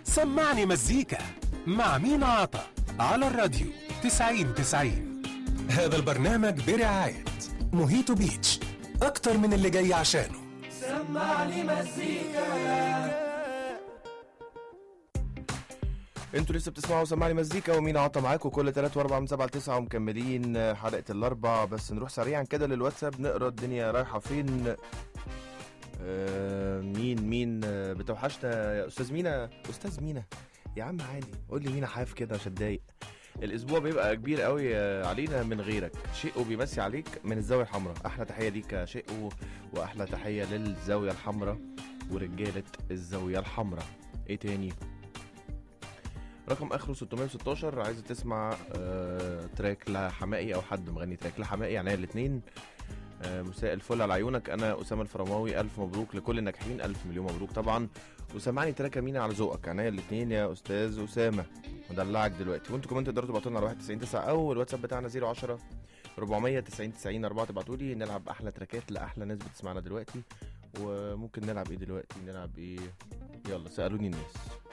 سمعني مزيكا مع مينا عطا على الراديو 90-90. هذا البرنامج برعاية موهيتو بيتش، أكتر من اللي جاي عشانه. سمعني مزيكا. انتوا لسه بتسمعوا سمعني مزيكا ومينا عطا معاكم كل 3 و4 من 7 ل 9 ومكملين حلقة الأربع. بس نروح سريعا كده للواتساب نقرا الدنيا رايحة فين. مين بتوحشنا يا أستاذ مينا؟ أستاذ مينا يا عم عادي، قول لي مينا حاف كده عشان اتضايق. الأسبوع بيبقى كبير قوي علينا من غيرك. شقه بيمسي عليك من الزاوية الحمراء. أحلى تحية ليك يا شقه، وأحلى تحية للزاوية الحمراء ورجالة الزاوية الحمراء. إيه تاني؟ رقم اخره 616 عايز تسمع تراك لحمائي او حد مغني تراك لحمائي، يعني الاثنين. مساء الفل على عيونك، انا اسامه الفرماوي، الف مبروك لكل الناجحين، الف مليون مبروك طبعا. وسمعني تراك مينا على ذوقك، يعني الاثنين يا استاذ اسامه، ودلعك دلوقتي. وانتوا كمان تقدروا تبعتوا لنا على 199 او الواتساب بتاعنا 010 490 90 4، تبعتوا لي نلعب احلى تراكات لاحلى ناس بتسمعنا دلوقتي. وممكن نلعب ايه دلوقتي؟ نلعب ايه؟ يلا سالوني الناس.